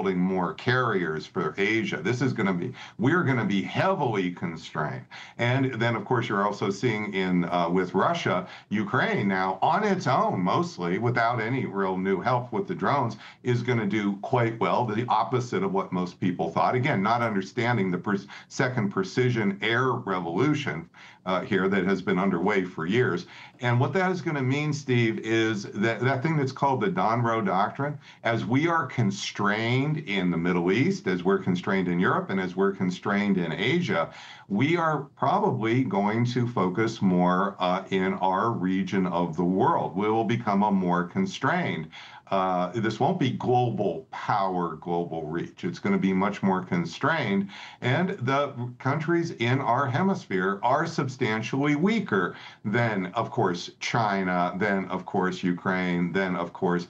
building more carriers for Asia. This is going to be, we're going to be heavily constrained. And then, of course, you're also seeing with Russia, Ukraine now on its own, mostly without any real new help with the drones, is going to do quite well, the opposite of what most people thought. Again, not understanding the second precision air revolution here that has been underway for years. And what that is going to mean, Steve, is that thing that's called the Donroe Doctrine. As we are constrained in the Middle East, as we're constrained in Europe, and as we're constrained in Asia, we are probably going to focus more in our region of the world. We will become a more constrained. This won't be global power, global reach. It's going to be much more constrained. And the countries in our hemisphere are substantially weaker than, of course, China, then, of course, Ukraine, then, of course,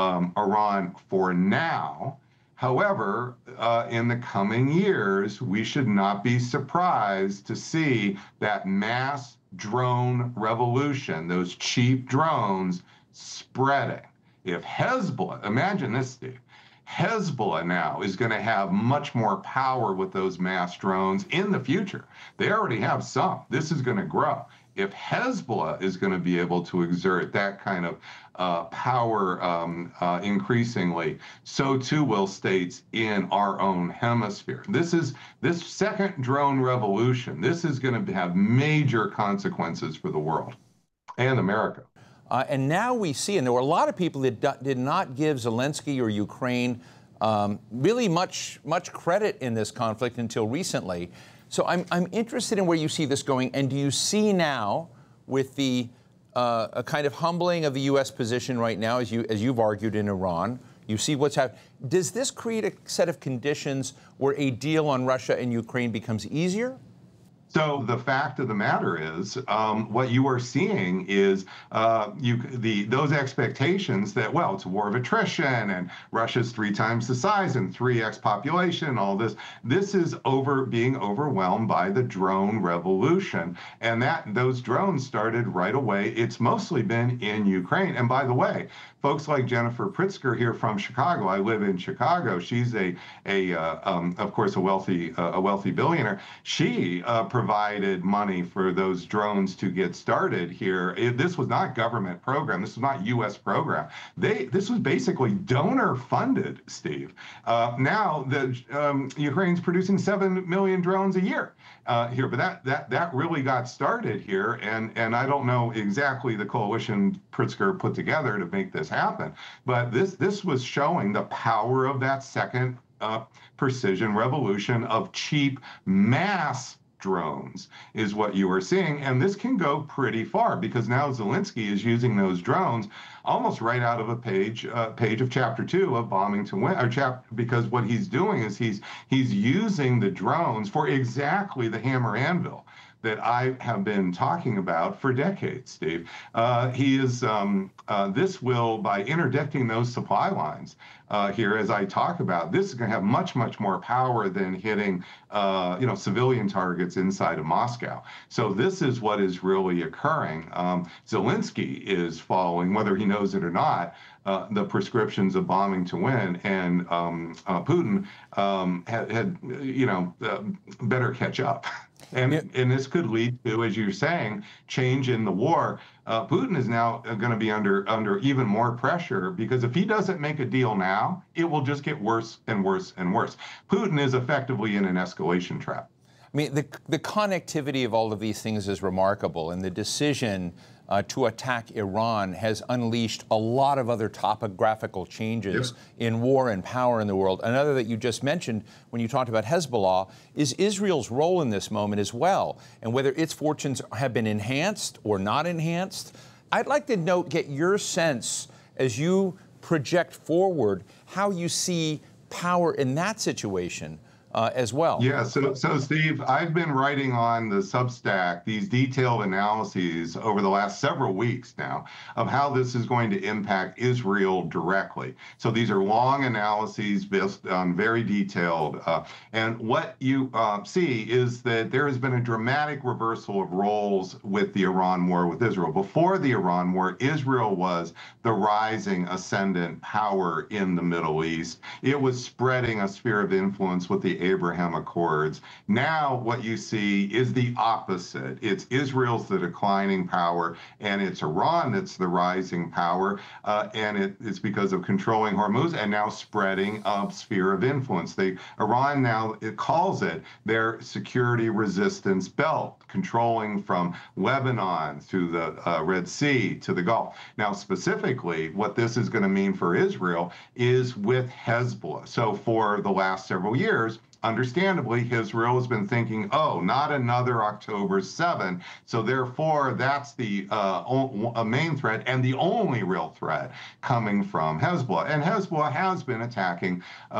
Iran for now. However, in the coming years, we should not be surprised to see that mass drone revolution, those cheap drones, spreading. If Hezbollah, imagine this, Steve, Hezbollah now is going to have much more power with those mass drones in the future. They already have some. This is going to grow. If Hezbollah is going to be able to exert that kind of power increasingly, so too will states in our own hemisphere. This second drone revolution. This is going to have major consequences for the world and America. And now we see, and there were a lot of people that did not give Zelensky or Ukraine really much credit in this conflict until recently. So I'm interested in where you see this going, and do you see now, with the a kind of humbling of the U.S. position right now, as you've argued in Iran, you see what's happening. Does this create a set of conditions where a deal on Russia and Ukraine becomes easier? So the fact of the matter is, what you are seeing is those expectations that, well, it's a war of attrition and Russia's 3 times the size and 3x population and all this. This is being overwhelmed by the drone revolution. And those drones started right away. It's mostly been in Ukraine. And by the way, folks like Jennifer Pritzker here from Chicago, I live in Chicago. She's of course, a wealthy billionaire. She provided money for those drones to get started here. This was not government program. This was not U.S. program. This was basically donor funded, Steve. Now Ukraine's producing 7 million drones a year here, but that really got started here, and I don't know exactly the coalition Pritzker put together to make this happen, but this was showing the power of that second precision revolution of cheap mass drones is what you are seeing. And this can go pretty far because now Zelensky is using those drones almost right out of a page of chapter 2 of Bombing to Win, because what he's doing is he's using the drones for exactly the hammer anvil that I have been talking about for decades, Steve. This will, by interdicting those supply lines here, as I talk about, this is going to have much more power than hitting, civilian targets inside of Moscow. So this is what is really occurring. Zelensky is following, whether he knows it or not, the prescriptions of Bombing to Win, and Putin had better catch up. And this could lead to, as you're saying, change in the war. Putin is now going to be under even more pressure, because if he doesn't make a deal now, it will just get worse and worse and worse. Putin is effectively in an escalation trap. I mean, the connectivity of all of these things is remarkable, and the decision to attack Iran has unleashed a lot of other topographical changes in war and power in the world. Another that you just mentioned when you talked about Hezbollah is Israel's role in this moment as well, and whether its fortunes have been enhanced or not enhanced. I'd like to get your sense, as you project forward, how you see power in that situation as well. Yeah, so Steve, I've been writing on the Substack these detailed analyses over the last several weeks now of how this is going to impact Israel directly. So these are long analyses based on very detailed, and what you see is that there has been a dramatic reversal of roles with the Iran war with Israel. Before the Iran war, Israel was the rising ascendant power in the Middle East. It was spreading a sphere of influence with the Abraham Accords. Now what you see is the opposite. It's Israel's the declining power, and it's Iran that's the rising power, and it's because of controlling Hormuz and now spreading a sphere of influence. Iran now, it calls it their security resistance belt, controlling from Lebanon through the Red Sea to the Gulf. Now, specifically, what this is going to mean for Israel is with Hezbollah. So for the last several years, understandably, Israel has been thinking, oh, not another October 7. So therefore, that's the main threat and the only real threat coming from Hezbollah. And Hezbollah has been attacking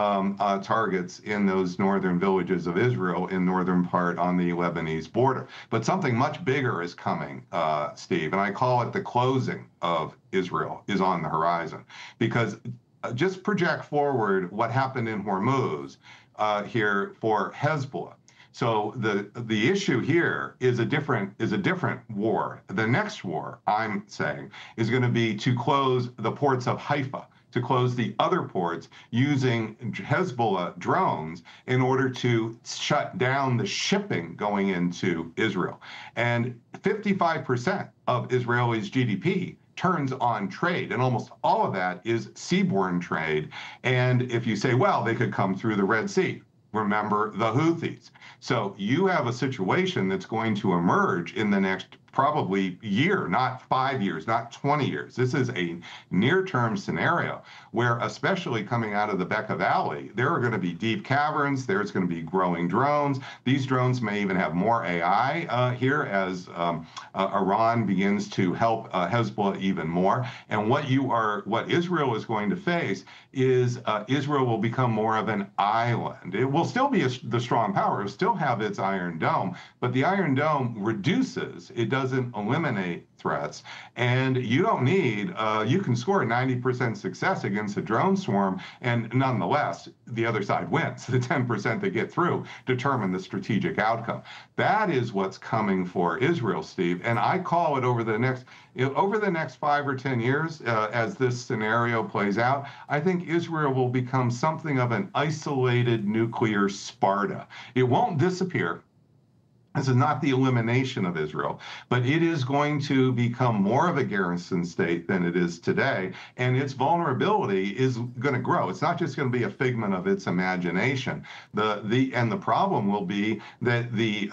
targets in those northern villages of Israel in northern part on the Lebanese border. But something much bigger is coming, Steve, and I call it the closing of Israel is on the horizon. Because just project forward what happened in Hormuz here for Hezbollah. So the issue here is a different war. The next war, I'm saying, is going to be to close the ports of Haifa, to close the other ports using Hezbollah drones in order to shut down the shipping going into Israel. And 55% of Israelis' GDP turns on trade, and almost all of that is seaborne trade. And if you say, well, they could come through the Red Sea, remember the Houthis. So you have a situation that's going to emerge in the next probably year, not 5 years, not 20 years. This is a near-term scenario where, especially coming out of the Bekaa Valley, there are going to be deep caverns, there's going to be growing drones. These drones may even have more AI here as Iran begins to help Hezbollah even more. And what Israel is going to face is Israel will become more of an island. It will still be the strong power, it will still have its Iron Dome, but the Iron Dome reduces, it doesn't eliminate threats. And you don't need, you can score a 90% success against a drone swarm, and nonetheless, the other side wins. The 10% that get through determine the strategic outcome. That is what's coming for Israel, Steve. And I call it over the next 5 or 10 years, as this scenario plays out, I think Israel will become something of an isolated nuclear Sparta. It won't disappear. This is not the elimination of Israel, but it is going to become more of a garrison state than it is today, and its vulnerability is going to grow. It's not just going to be a figment of its imagination. The problem will be that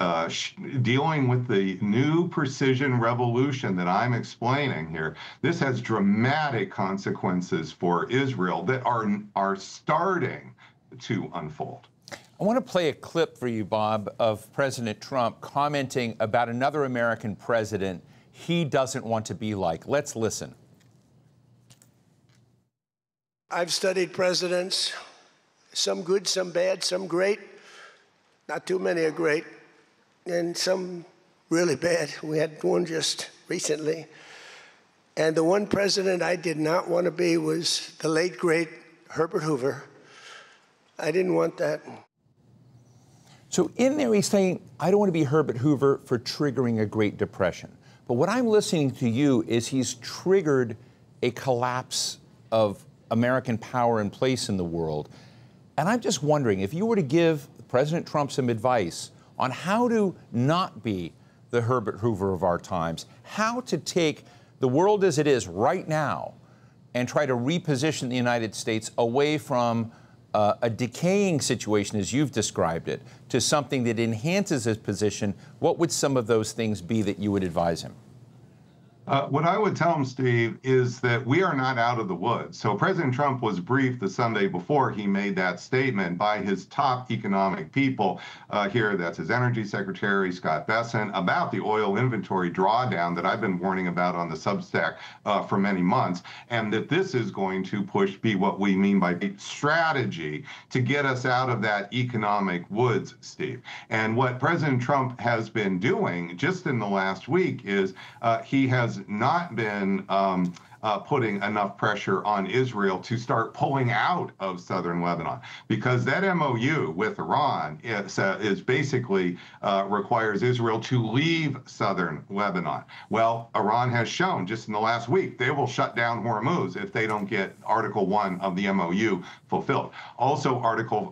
dealing with the new precision revolution that I'm explaining here, this has dramatic consequences for Israel that are starting to unfold. I want to play a clip for you, Bob, of President Trump commenting about another American president he doesn't want to be like. Let's listen. I've studied presidents, some good, some bad, some great. Not too many are great, and some really bad. We had one just recently. And the one president I did not want to be was the late, great Herbert Hoover. I didn't want that. So in there, he's saying, I don't want to be Herbert Hoover for triggering a Great Depression. But what I'm listening to you is he's triggered a collapse of American power and place in the world. And I'm just wondering, if you were to give President Trump some advice on how to not be the Herbert Hoover of our times, how to take the world as it is right now and try to reposition the United States away from a decaying situation, as you've described it, to something that enhances his position, what would some of those things be that you would advise him? What I would tell him, Steve, is that we are not out of the woods. So President Trump was briefed the Sunday before he made that statement by his top economic people here. That's his Energy Secretary, Scott Bessent, about the oil inventory drawdown that I've been warning about on the Substack for many months, and that this is going to be what we mean by strategy to get us out of that economic woods, Steve. And what President Trump has been doing just in the last week is he has not been putting enough pressure on Israel to start pulling out of southern Lebanon, because that MOU with Iran is basically requires Israel to leave southern Lebanon. Well, Iran has shown just in the last week they will shut down Hormuz if they don't get Article 1 of the MOU fulfilled. Also, Article